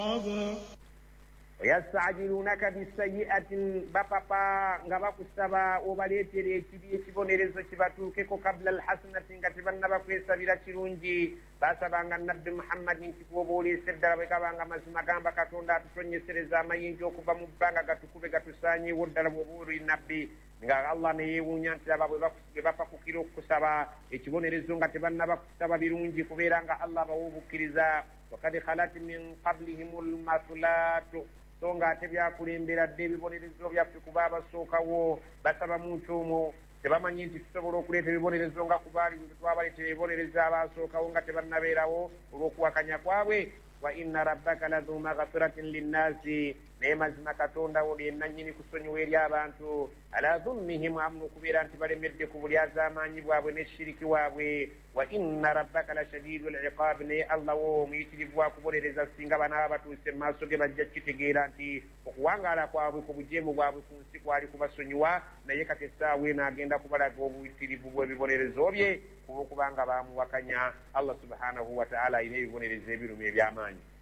yasta'jilunaka bisayyi'atin bapapa nga bakusaba obaleetere ekibi ekibonerezo kibatuukeko kabla alhasanati nga tebannaba kwesabira kirungi basabanga nabbi muhammadi nti kuoba oleese ddala bwe gabanga mazima gamba katonda atutonyesereza amayinja okuva mu bbanga gatukube gatusaanyiwo ddala bwoba oli nabbi nga allah ne yeewuunya nti aba bwe bapakukira okukusaba ekibonerezo nga tebannaba kusaba birungi kubeera nga allah bawa obukkiriza wakad khalat min qablihim lmatulatu so nga ate byakulembera dde ebibonerezo byaffe kuba abasookawo basaba mu kyomo tebamanyi nti tusobola okuleeta ebibonerezo nga kubaali twabaleetera ebibonerezo abasookawo nga tebannabeerawo olw'okuwakanya kwabwe wa inna rabbaka ladhu maghfiratin linnaasi naye mazima katonda wo lyennannyini kusonyiwa eri abantu ala dhummihim amu okubeera nti balemedde ku bulyazaamaanyi bwabwe n'eshiriki waabwe wa inna rabbaka la shadidu liqaabi naye allah wo omuyitirivu wakubonereza singa banaaba batuuse mu maaso ge bajja kitegeera nti okuwangaala kwabwe ku bujeemu bwabwe ku nsi kwali kubasonyiwa naye kati essaawa eno agenda kubalaga obuyitirivu bw'ebibonerezo bye kubanga bamuwakanya allah subhanahu wataala alina ebibonerezo ebirumu eby'amaanyi